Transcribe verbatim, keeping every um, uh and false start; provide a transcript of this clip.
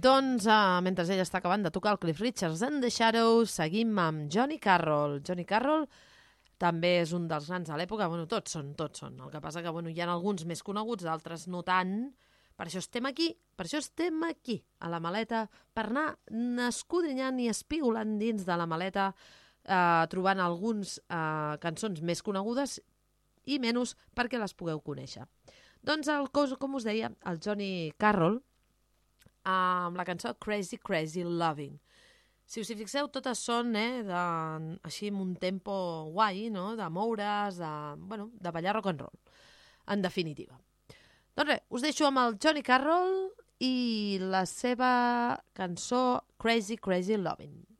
Doncs, uh, mentre ella està acabant de tocar el Cliff Richards and the Shadows, seguim amb Johnny Carroll. Johnny Carroll també és un dels grans de l'època. Bueno, tots són, tots són. El que passa que bueno, hi ha alguns més coneguts, d'altres no tant. Per això estem aquí, per això estem aquí, a la maleta, per anar escudrinyant i espigolant dins de la maleta, eh, trobant alguns eh, cançons més conegudes i menys perquè les pugueu conèixer. Doncs, el cos, com us deia, el Johnny Carroll, amb la cançó Crazy Crazy Loving. Si us hi fixeu, totes són eh, de, així amb un tempo guai, no? De moure's, de, bueno, de ballar rock and roll, en definitiva. Doncs res, us deixo amb el Johnny Carroll i la seva cançó Crazy Crazy Loving.